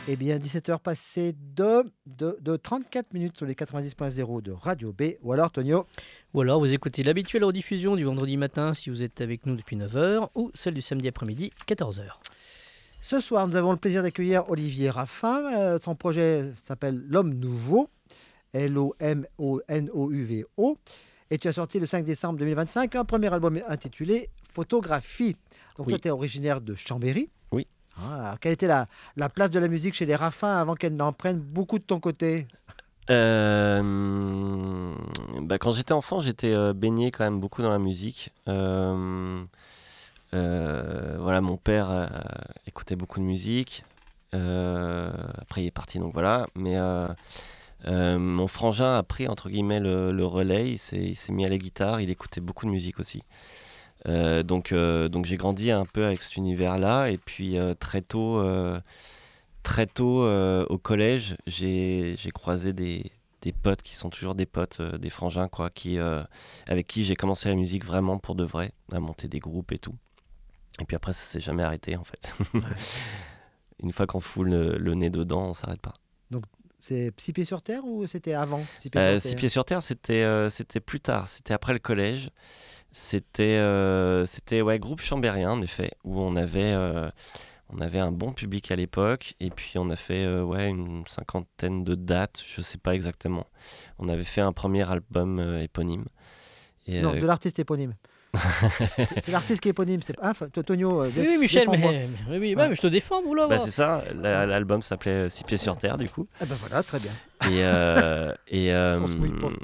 Eh bien, 17h passées de 34 minutes sur les 90.0 de Radio B. Ou alors, Tonio? Ou alors vous écoutez l'habituelle rediffusion du vendredi matin si vous êtes avec nous depuis 9h ou celle du samedi après-midi 14h. Ce soir, nous avons le plaisir d'accueillir Olivier Raffin. Son projet s'appelle L'Homme Nouveau, L-O-M-O-N-O-U-V-O. Et tu as sorti le 5 décembre 2025 un premier album intitulé Photographie. Donc Oui. toi, tu es originaire de Chambéry. Oui. Alors, quelle était la place de la musique chez les Raffin avant qu'elle n'en prenne beaucoup de ton côté? Quand j'étais enfant, j'étais baigné quand même beaucoup dans la musique. Voilà, mon père écoutait beaucoup de musique. Après, il est parti, donc voilà. Mais mon frangin a pris entre guillemets le relais. Il s'est mis à la guitare. Il écoutait beaucoup de musique aussi. Donc j'ai grandi un peu avec cet univers-là. Et puis très tôt, au collège, j'ai croisé des potes qui sont toujours des potes, des frangins, quoi, avec qui j'ai commencé la musique vraiment pour de vrai, à monter des groupes et tout. Et puis après, ça s'est jamais arrêté, en fait. Une fois qu'on fout le nez dedans, on s'arrête pas. Donc, c'est Six Pieds sur Terre ou c'était avant Six Pieds sur Terre, c'était plus tard. C'était après le collège. C'était ouais, groupe chambérien, en effet, où on avait un bon public à l'époque. Et puis, on a fait ouais, une 50aine de dates, je sais pas exactement. On avait fait un premier album éponyme. Et, Non, de l'artiste éponyme. C'est l'artiste qui est éponyme. C'est... Ah, Tonio, Oui, Michel, défends-moi. mais je te défends, vous là. c'est ça, l'album s'appelait Six Pieds sur Terre, du coup. Ah ben voilà, très bien. On se mouille pas.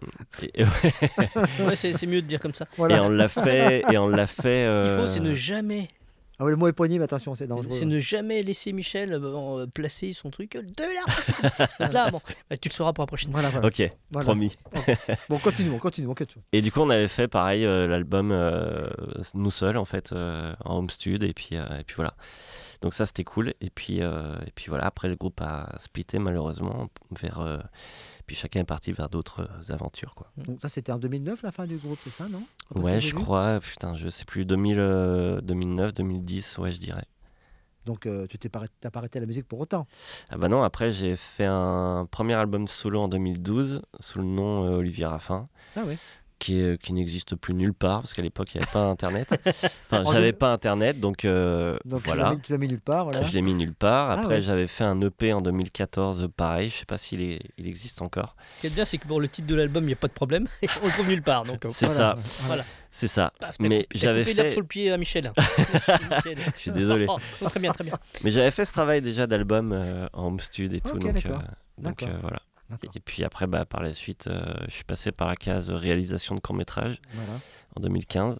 Ouais, c'est mieux de dire comme ça. Voilà. Et on l'a fait. Ce qu'il faut, c'est ne jamais. Ah oui, le mot éponyme, attention, c'est dangereux. C'est ne jamais laisser Michel placer son truc de l'artiste. Là, bon, tu le sauras pour la prochaine. Voilà. Ok, Voilà. promis. Bon, continuons. Et du coup, on avait fait pareil l'album nous seuls, en fait, en home studio, et puis voilà. Donc ça, c'était cool. Et puis voilà, après, le groupe a splitté malheureusement puis chacun est parti vers d'autres aventures, quoi. Donc ça, c'était en 2009, la fin du groupe, c'est ça, non? Ouais, je crois. Putain, je sais plus. 2009, 2010, ouais, je dirais. Donc tu t'as pas arrêté la musique pour autant. Ah bah non, après, j'ai fait un premier album solo en 2012 sous le nom Olivier Raffin. Ah oui. Qui n'existe plus nulle part, parce qu'à l'époque, il n'y avait pas Internet. Enfin, En j'avais deux- pas Internet, donc voilà. Tu l'as mis nulle part, voilà. Je l'ai mis nulle part. Ah Après, ouais. j'avais fait un EP en 2014, pareil. Je sais pas s'il existe encore. Ce qui est bien, c'est que pour le titre de l'album, il n'y a pas de problème. On le trouve nulle part. Donc, C'est voilà. ça, Voilà. c'est ça. Paf, Mais j'avais coupé l'herbe fait... sous le pied à Michel. Je suis désolé. Oh, très bien. Mais j'avais fait ce travail déjà d'album en home studio et tout. Ok, d'accord. Donc voilà. D'accord. Et puis après, par la suite, je suis passé par la case réalisation de court-métrage Voilà. en 2015.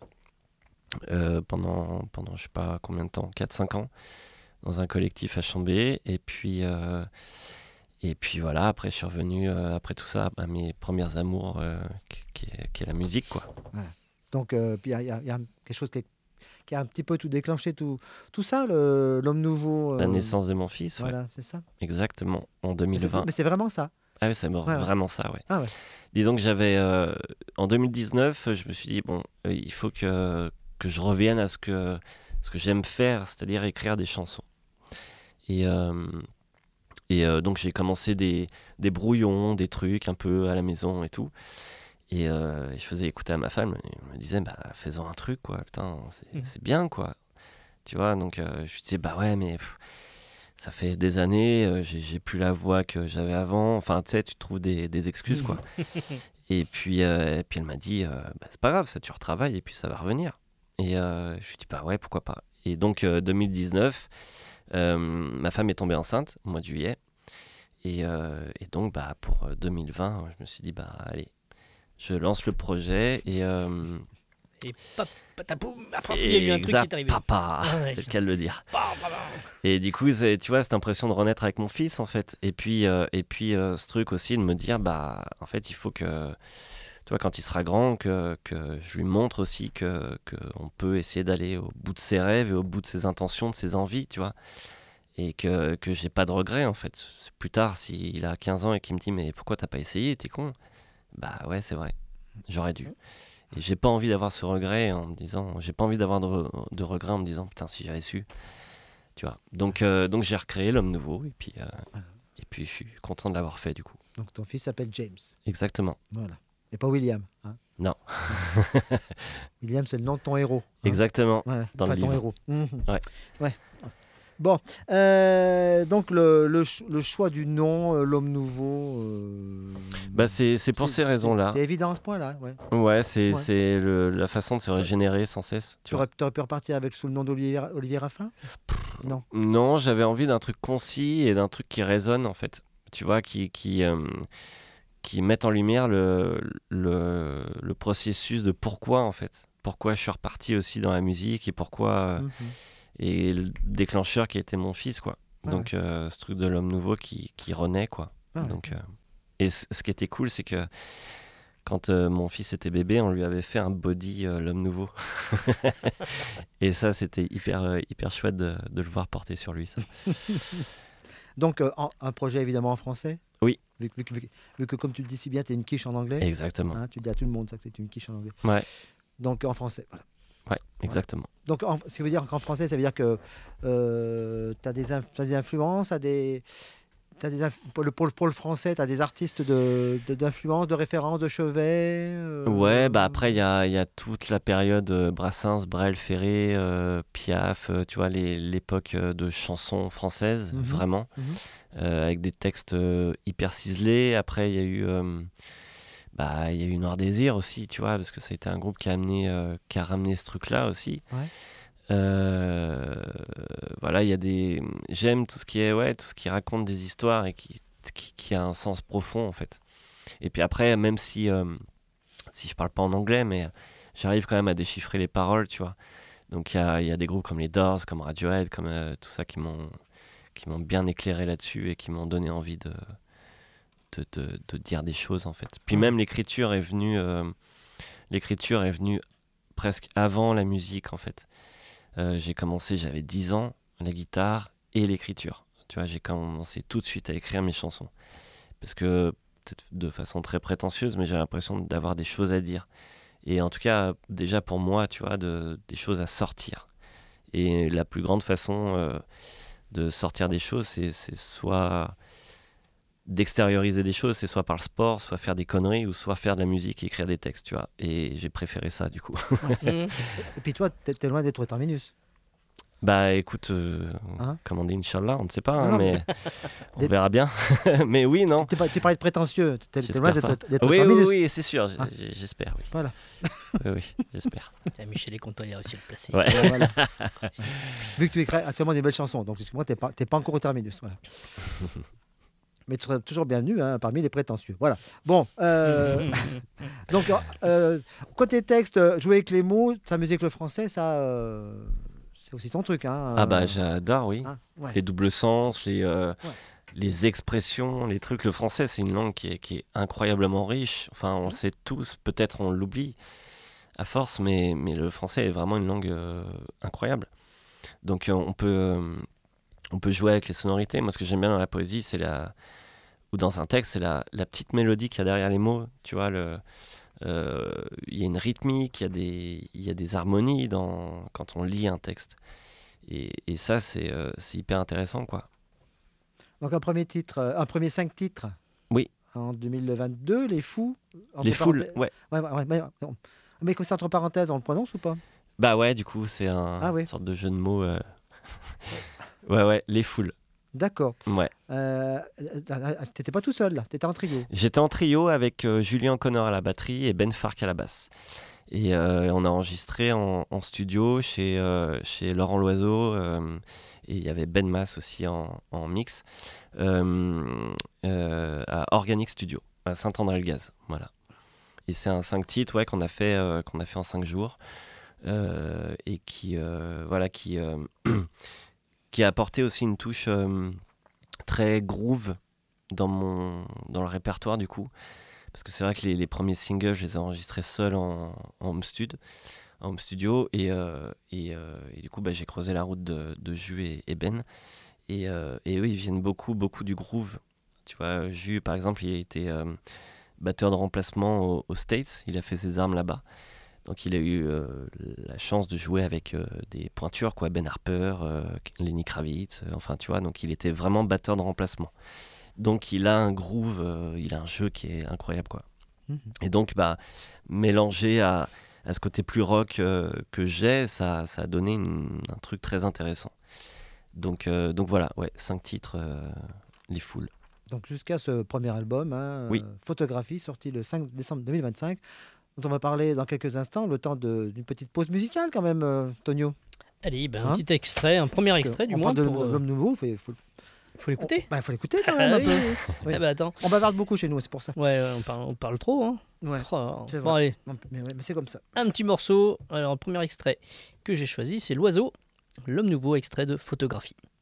Pendant je sais pas combien de temps, 4-5 ans, dans un collectif à Chambé. Et puis voilà, après je suis revenu, après tout ça, à mes premières amours, qui est la musique, quoi. Voilà. Donc, puis il y a quelque chose qui a un petit peu tout déclenché, tout ça, l'homme nouveau. La naissance de mon fils, ouais. Voilà, c'est ça. Exactement, en 2020. Mais c'est vraiment ça. Ah oui, c'est vraiment ça, ouais. Ah ouais. Disons que j'avais, en 2019, je me suis dit, bon, il faut que je revienne à ce que j'aime faire, c'est-à-dire écrire des chansons. Et donc j'ai commencé des brouillons, des trucs un peu à la maison et tout. Et je faisais écouter à ma femme, elle me disait, fais-en un truc, quoi, putain, c'est bien, quoi. Tu vois, donc je lui disais, ouais, mais ça fait des années, j'ai plus la voix que j'avais avant. Enfin, tu sais, tu trouves des excuses, quoi. Et puis elle m'a dit, c'est pas grave, ça, tu retravailles et puis ça va revenir. Et je lui dis, ouais, pourquoi pas. Et donc 2019, ma femme est tombée enceinte au mois de juillet. Et donc, pour 2020, je me suis dit, allez, je lance le projet et patapoum, après il y a eu un truc qui est arrivé. Papa, Ouais. c'est le cas de le dire. Et du coup, tu vois, cette impression de renaître avec mon fils, en fait. Et puis ce truc aussi de me dire, en fait, il faut que, tu vois, quand il sera grand, que je lui montre aussi que on peut essayer d'aller au bout de ses rêves et au bout de ses intentions, de ses envies, tu vois. Et que j'ai pas de regrets, en fait. Plus tard, s'il a 15 ans et qu'il me dit, mais pourquoi t'as pas essayé, t'es con? Ouais, c'est vrai, j'aurais dû. Et j'ai pas envie d'avoir ce regret en me disant, j'ai pas envie d'avoir de regret en me disant, putain, si j'avais su. Tu vois. Donc j'ai recréé l'Homme Nouveau et puis je suis content de l'avoir fait du coup. Donc ton fils s'appelle James. Exactement. Voilà. Et pas William. Hein. Non. William, c'est le nom de ton héros. Hein. Exactement. Ouais, Dans enfin, le ton livre. héros. Mhm. Ouais. Ouais. Bon, donc le choix du nom, l'homme nouveau. Bah c'est pour ces raisons-là. C'est évident à ce point-là. Ouais. Ouais, Ouais. c'est la façon de se régénérer sans cesse. Tu vois. T'aurais pu repartir avec sous le nom d'Olivier Raffin. Non. Non, j'avais envie d'un truc concis et d'un truc qui résonne en fait. Tu vois, qui mette en lumière le processus de pourquoi en fait. Pourquoi je suis reparti aussi dans la musique et pourquoi. Mhm. Et le déclencheur qui a été mon fils, quoi. Ah Donc, ce truc de l'homme nouveau qui renaît, quoi. Ah ouais. Donc, et ce qui était cool, c'est que quand mon fils était bébé, on lui avait fait un body l'homme nouveau. Et ça, c'était hyper chouette de le voir porter sur lui, ça. Donc un projet évidemment en français. Oui. Vu que comme tu le dis si bien, tu es une quiche en anglais. Exactement. Hein, tu dis à tout le monde ça que c'est une quiche en anglais. Ouais, Donc en français. Voilà. ouais, exactement. Donc, ce qui veut dire qu'en français, ça veut dire que tu as des influences, pour le français, tu as des artistes d'influence, de référence, de chevet. Ouais, bah après, il y a toute la période Brassens, Brel, Ferré, Piaf, tu vois, l'époque de chansons françaises, Mhm. vraiment, Mhm. avec des textes hyper ciselés. Après, il y a eu Noir Désir aussi, tu vois, parce que ça a été un groupe qui a ramené ce truc-là aussi. Ouais. Voilà, j'aime tout ce qui raconte des histoires et qui a un sens profond en fait. Et puis après, même si je parle pas en anglais, mais j'arrive quand même à déchiffrer les paroles, tu vois. Donc il y a des groupes comme les Doors, comme Radiohead, comme tout ça qui m'ont bien éclairé là-dessus et qui m'ont donné envie de dire des choses en fait. Puis même l'écriture est venue presque avant la musique en fait. J'ai commencé, j'avais 10 ans, la guitare et l'écriture. Tu vois, j'ai commencé tout de suite à écrire mes chansons. Parce que, peut-être de façon très prétentieuse, mais j'ai l'impression d'avoir des choses à dire. Et en tout cas, déjà pour moi, tu vois, des choses à sortir. Et la plus grande façon de sortir des choses, c'est soit d'extérioriser des choses, c'est soit par le sport, soit faire des conneries, ou soit faire de la musique et écrire des textes, tu vois. Et j'ai préféré ça, du coup. Mhm. Et puis toi, t'es loin d'être terminus. Bah écoute, Hein comme on dit, Inch'Allah, on ne sait pas, hein, Non, mais on Des- verra bien. Mais oui, non. Tu parlais de prétentieux. T'es loin J'espère d'être pas. Oui, terminus. oui, c'est sûr, Ah. j'espère, oui. Voilà. Oui, j'espère. Tiens, Michel est content, il a réussi à le placer. Ouais. Voilà. Vu que tu écris actuellement des belles chansons, donc excuse-moi, t'es pas encore au terminus. Voilà. Mais tu seras toujours bienvenu hein, parmi les prétentieux. Voilà. Bon. Donc, côté texte, jouer avec les mots, s'amuser avec le français, ça, c'est aussi ton truc. Hein, Ah bah j'adore, oui. hein, ouais. Les doubles sens, les expressions, les trucs. Le français, c'est une langue qui est incroyablement riche. Enfin, on le sait tous, peut-être on l'oublie à force, mais le français est vraiment une langue incroyable. Donc on peut jouer avec les sonorités. Moi, ce que j'aime bien dans la poésie, ou dans un texte, c'est la petite mélodie qu'il y a derrière les mots. Tu vois, il y a une rythmique, il y a des harmonies quand on lit un texte. Et ça, c'est hyper intéressant, quoi. Donc, un premier 5 titres. Oui. En 2022, Les Fous. Les foules, ouais. Ouais. Mais comme c'est entre parenthèses, on le prononce ou pas? Bah ouais, du coup, c'est une sorte de jeu de mots. Ouais, les foules. D'accord. Ouais. T'étais pas tout seul, là. T'étais en trio. J'étais en trio avec Julien Connor à la batterie et Ben Fark à la basse. Et on a enregistré en studio chez Laurent Loiseau. Et il y avait Ben Mass aussi en mix. À Organic Studio, à Saint-André-le-Gaz. Voilà. Et c'est un 5 titres qu'on a fait en 5 jours. Et qui a apporté aussi une touche très groove dans le répertoire du coup, parce que c'est vrai que les premiers singles je les ai enregistrés seuls en home studio et du coup j'ai creusé la route de Jus et Ben et eux ils viennent beaucoup du groove, tu vois. Jus par exemple, il a été batteur de remplacement aux States, il a fait ses armes là-bas. Donc il a eu la chance de jouer avec des pointures, quoi, Ben Harper, Lenny Kravitz, enfin tu vois, donc il était vraiment batteur de remplacement. Donc il a un groove, il a un jeu qui est incroyable, quoi. Et donc mélangé à ce côté plus rock que j'ai, ça a donné un truc très intéressant. Donc voilà, 5 titres, les foules. Donc jusqu'à ce premier album, Oui. Photographie, sorti le 5 décembre 2025, dont on va parler dans quelques instants, le temps d'une petite pause musicale quand même, Tonio. Allez, un Hein petit extrait, un premier Parce extrait du on moins. parle de Pour, l'homme nouveau, faut l'écouter. faut l'écouter quand même un Oui, peu. oui. Oui. Ah bah attends. On bavarde beaucoup chez nous, c'est pour ça. Ouais, on parle trop. Hein. Ouais, Oh, c'est bon, vrai. allez, Mais c'est comme ça. un petit morceau. Alors, le premier extrait que j'ai choisi, c'est L'Oiseau, l'homme nouveau, extrait de Photographie.